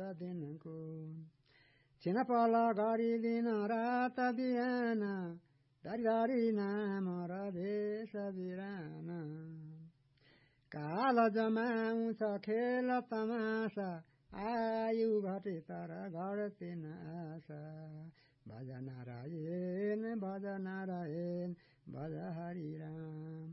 दिनको छिनपल गरिदिन रात बिहान धरी नाम र भेष बिरान काल जमाउँछ खेल तमासा आयु घटे तर घट्दैन आशा भज नारायण भज नारायण भज हरि राम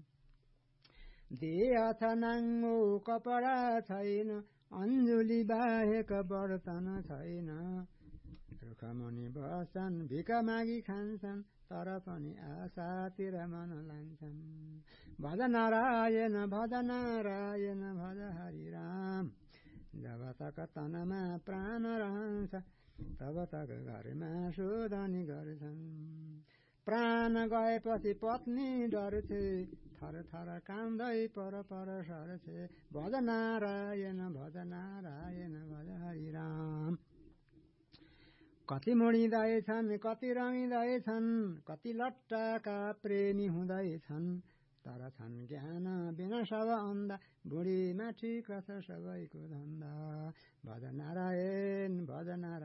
देह छ नाङ्गो कपडा छैन अञ्जुली बाहेक बर्तन छैन रुखमुनि बस्छन् भिख मागी खान्छन् तर पनि आशातिर मन लान्छन् भज नारायण भज नारायण भज हरि राम जब तक तनमा प्राण रहन्छ तब तक घरमा शोधनी गर्छन् प्राण गएपछि पत्नी डर्छे थर थर कान्दै पर पर सर्छे भज नारायण भज हरि राम कति मुडिँदैछन् कति रमिँदैछन् कति लट्टाका प्रेमी हुँदैछन् तर छन् ज्ञान बिना सब अन्धा बुढीमा ठिक छ सबैको धन्दा भज नारायण भज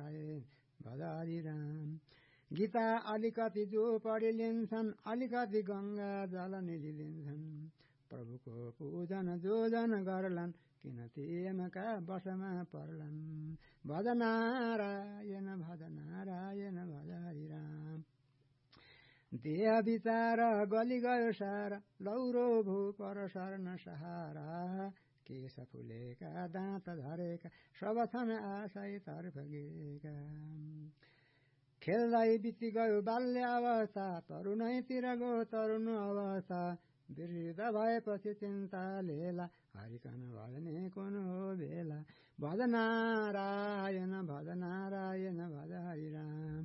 हरि राम गीता अलिकति जो पढि लिन्छन् अलिकति गंगा जल निलिन्छन् प्रभुको पूजन जो जन गर्लान् किन तिमका वशमा पर्लान् भज नारायण भज हरि राम देह विचार गली गयो सारा लौरो भू पर शरण सहारा केश फुलेका दाँत झरेका सब छन् आशै तर्फ गिरेका खेल्दै बिति गयो बाल्य अवस्था तरुणैतिर गयो तरुण अवस्था वृद्ध भएपछि चिन्ता लेला हरिकन भजने कुन हो बेला भज नारायण भज हरि राम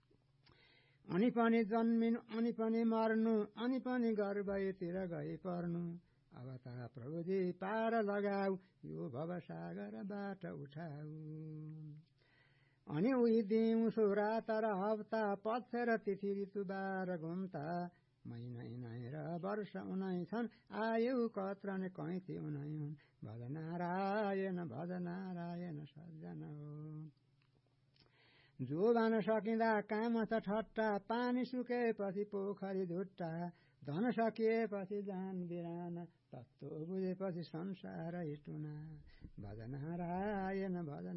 अनि पनि जन्मिनु अनि पनि मर्नु अनि पनि गर्भतिर गई पर्नु अब त प्रभुजी पार लगाऊ यो भवसागरबाट उठाऊ अनि उही दिउँसो रात र हप्ता पक्ष र तिथि ऋतुबार घुम्ता महिना र वर्ष उनै छन् आयु कत्र ने कैती उनै हुन् भज नारायण सज्जन हो जोबान सकिँदा काम छ ठट्टा पानी सुकेपछि पोखरी झुट्टा धन सकिएपछि जान बिराना तत्त्व बुझेपछि संसार हिटुना भज नारायण भज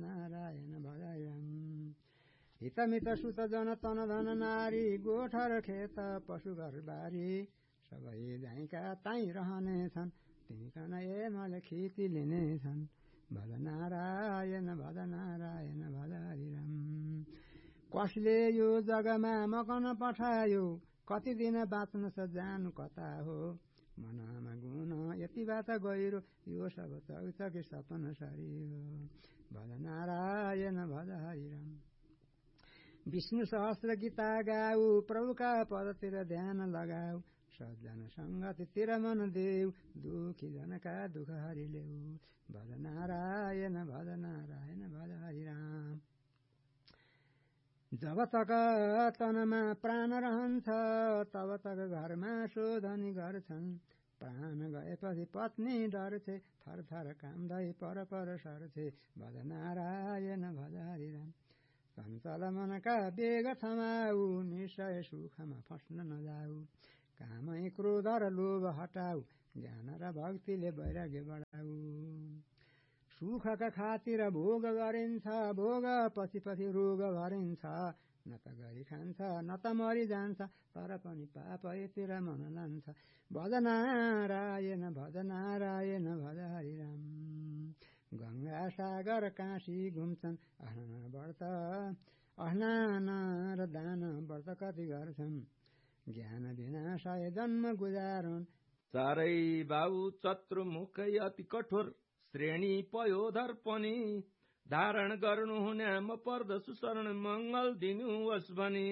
हितमित सुत जन तन धन नारी गोठ र खेत पशु घरबारी सबै जाइका ताई रहनेछन् तिमी कन मले खेती लिनेछन् भज नारायण भज हरि राम कसले यो जगमा मकन पठायो कति दिन बाँच्न छ जानु कता हो मनमा गुण यति बात गहिरो यो सब चौथ कि सपन सरियो भज नारायण भज हरि राम विष्णु सहस्र गीता गाऊ प्रभुका पदतिर ध्यान लगाऊ सज्जन संगतितिर मन देऊ दुखी जनका दुख हरिलेऊ भज नारायण भज हरि राम जब तक तनमा प्राण रहन्छ तब तक घरमा शोधनी गर्छन् प्राण गएपछि पत्नी डर्छे थर थर कामदै पर पर सर्छे भज नारायण भज हरि राम चञ्चल मनका बेग थमाऊ निश्चय सुखमा फस्न नजाऊ कामै क्रोध र लोभ हटाऊ ज्ञान र भक्तिले वैराग्य बढाऊ सुखका खातिर भोग गरिन्छ भोग पछि रोग भरिन्छ न त गरी खान्छ न त मरि जान्छ तर पनि पाप यतिर मन लान्छ भज नारायण भज हरि राम गंगा सागर काशी घुम्छन् स्नान र दान व्रत कति गर्छन् ज्ञान बिना सय जन्म गुजारुन् चारै बाउ चतुर्मुख अति कठोर श्रेणी पयोधर पनि धारण गर्नु हुने म पर्दछु शरण मंगल दिनुहोस् भनी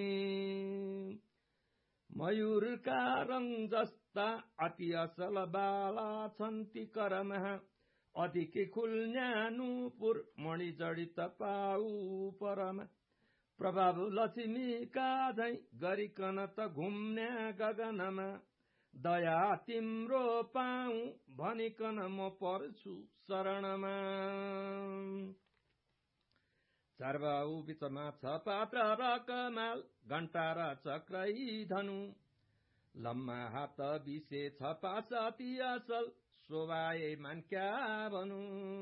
मयूरका रंग जस्ता अति असल बाला छन् ती करमा अधिक खुल्न्यानुपुर मणि जडित पाउ परमा प्रभाव लक्ष्मीका झै गरिकन त घुम्ने गगनमा दया तिम्रो पाऊ भनिकन म पर्छु शरणमा चारबाहु बिचमा छ पात्र र कमाल, घण्टा र चक्रै धनु, लम्मा हात बिसे छ पास अति असल, शोभाए मान्क्या भनु।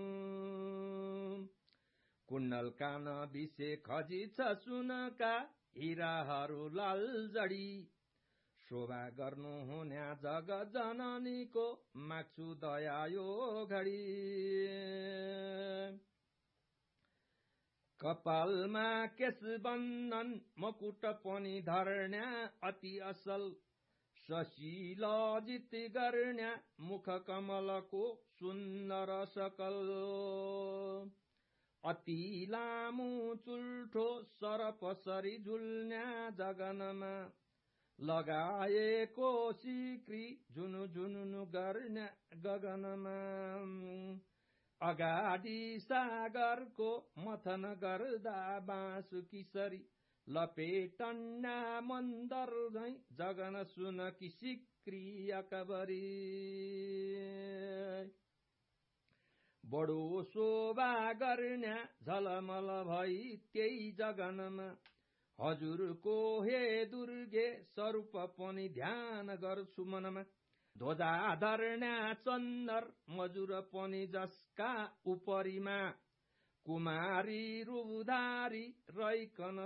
कुण्डल कान बिसे खजी छ सुनका, हिराहरू लाल जडी, शोभा गर्नु हुन्या जग जननीको, माग्छु दया यो घडी। कपालमा केश बन्धन मकुट पनि धर्ण्या अति असल, शशिलजित गर्ण्या मुख कमलको सुन्दर सकल, अति लामो चुल्ठो सरपसरी झुल्न्या जगनमा, लगाएको सिक्री झुनु झुनु गर्न्या गगनमा। अगाडि सागरको मथन गर्दा बाँसुकी सरी, लपेटन्या मन्दर झैं जगन सुनकी सिक्री अकबरी। बडो शोभा गर्न्या झलमल भई त्यही जगनमा, हजुरको हे दुर्गे स्वरूप पनि ध्यान गर्छु मनमा। ध्वजा धर्ण्या चन्दर मजुर पनि जसका उपरिमा, कुमारी रूपधारी रहिकन